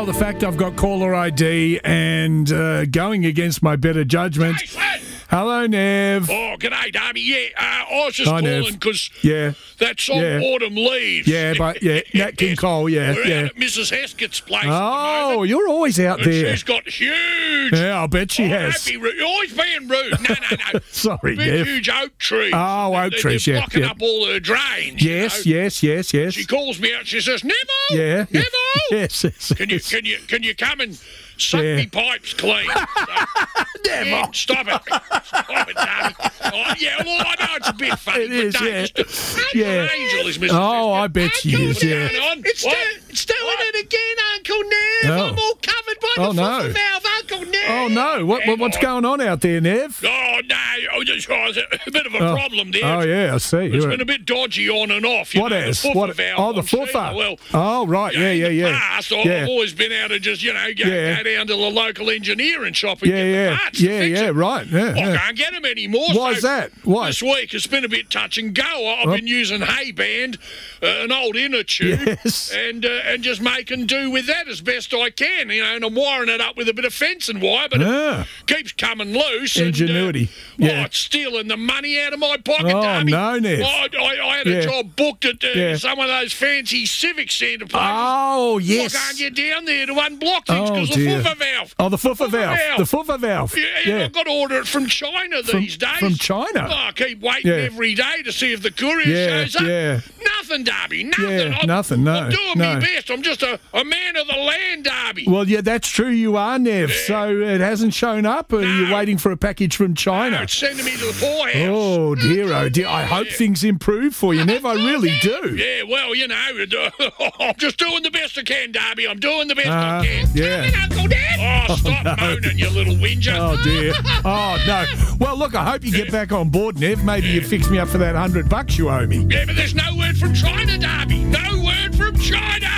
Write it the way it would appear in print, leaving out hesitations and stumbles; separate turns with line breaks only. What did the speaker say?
the fact I've got caller ID and going against my better judgment. Hello, Nev.
Oh, g'day, Darby. Yeah, I was just
Hi,
calling
Nev.
because
Yeah.
that song Autumn Leaves.
Yeah, but Nat King Cole,
We're out at Mrs. Heskett's place at the
Oh,
moment,
you're always out
and
there.
she's got huge...
Yeah, I bet she
Oh,
has.
don't be rude. You're always being rude. No.
Sorry,
Big,
Nev.
huge oak trees.
Oh, oak trees,
They're
yeah,
blocking
yeah.
up all her drains. you
Yes,
know.
yes.
She calls me out. She says, Neville!
Yeah.
Neville!
Yes.
Can you come and suck
Yeah.
me pipes clean? Yeah, stop it. Stop it, Darby. Oh, yeah, well, I know it's a bit funny,
It is,
but
yeah.
don't.
Yeah.
An angel is Mrs.
Oh,
Heskett.
I bet she is, yeah.
It's doing it again, Uncle Nev.
Oh.
I'm all covered by
Oh,
the
no.
foot valve, Uncle Nev.
Oh, no. What's going on out there, Nev?
Oh, no. There's a bit of a problem there.
Oh, yeah, I see.
It's been a bit dodgy on and off.
What
know,
is?
The
What?
valve
Oh, the
on Steve.
foofer.
Well,
Oh, right.
in the
Yeah.
past,
Yeah.
I've always been able to just, go
Yeah.
down to the local engineering shop and get the
Yeah.
parts to fix it.
Right.
I
Yeah.
can't get them anymore.
Why
so
is that? Why?
This week it's been a bit touch and go. I've been using hay band, an old inner tube,
Yes.
and just making do with that as best I can. And I'm wiring it up with a bit of fencing wire, but it keeps coming loose.
Ingenuity.
And, it's stealing the money out of my pocket,
Oh,
Darby.
no, Nev.
I had a job booked at
Yeah.
some of those fancy Civic Centre places.
Oh, yes.
I can't get down there to unblock things
Oh,
because the
dear.
foofer valve.
Oh, the foofer valve. The foofer valve.
Yeah, I've got to order it from China these days.
From China?
Oh, I keep waiting every day to see if the courier shows up.
Yeah.
Nothing, Darby. Nothing.
Yeah, nothing, no,
I'm doing
no.
my best. I'm just a man of the land, Darby.
Well, yeah, that's true. You are, Nev. So it hasn't shown up. Or you're waiting for a package from China.
No, it's sending me to the poorhouse.
Oh dear, oh dear. I hope things improve for you, Nev. I really do.
Yeah, well, I'm just doing the best I can, Darby. I'm doing the best I can.
Yeah.
Come in, Uncle Dad. Oh, stop moaning, you little whinger.
Oh dear. Oh no. Well, look, I hope you get back on board, Nev. Maybe you fix me up for that $100 you owe me.
Yeah, but there's no word from China, Darby. No word from China.